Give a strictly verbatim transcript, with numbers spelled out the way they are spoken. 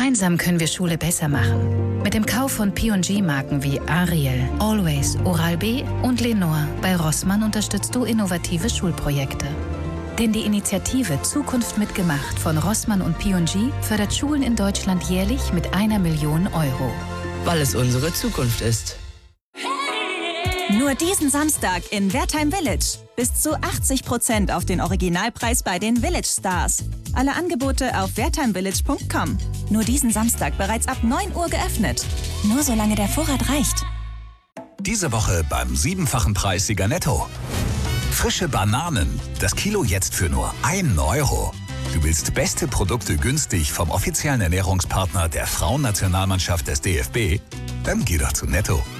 Gemeinsam können wir Schule besser machen. Mit dem Kauf von P und G-Marken wie Ariel, Always, Oral-B und Lenore bei Rossmann unterstützt du innovative Schulprojekte. Denn die Initiative Zukunft mitgemacht von Rossmann und P und G fördert Schulen in Deutschland jährlich mit einer Million Euro. Weil es unsere Zukunft ist. Nur diesen Samstag in Wertheim Village. Bis zu achtzig Prozent auf den Originalpreis bei den Village Stars. Alle Angebote auf wertheimvillage punkt com. Nur diesen Samstag bereits ab neun Uhr geöffnet. Nur solange der Vorrat reicht. Diese Woche beim siebenfachen Preissieger Netto. Frische Bananen. Das Kilo jetzt für nur einen Euro. Du willst beste Produkte günstig vom offiziellen Ernährungspartner der Frauennationalmannschaft des D F B? Dann geh doch zu Netto.